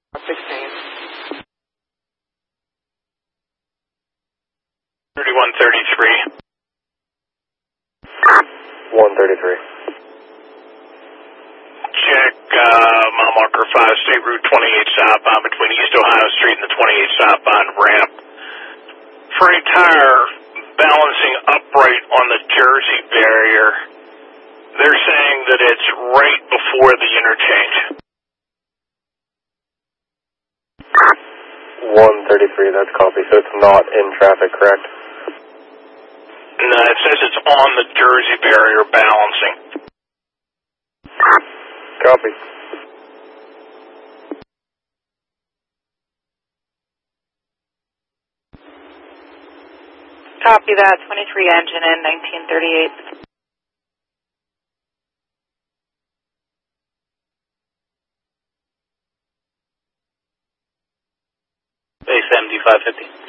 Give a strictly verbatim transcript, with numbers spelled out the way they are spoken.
sixteen. thirty-one thirty-three. one thirty-three. Check uh, mile marker five, State Route twenty-eight southbound between East Ohio Street and the twenty-eight southbound ramp. Freight tire balancing upright on the Jersey barrier. They're saying that it's right before the interchange. one thirty-three, that's copy. So it's not in traffic, correct? No, it says it's on the Jersey barrier balancing. Copy. Copy that, twenty-three engine in nineteen thirty-eight. Base M D five fifty.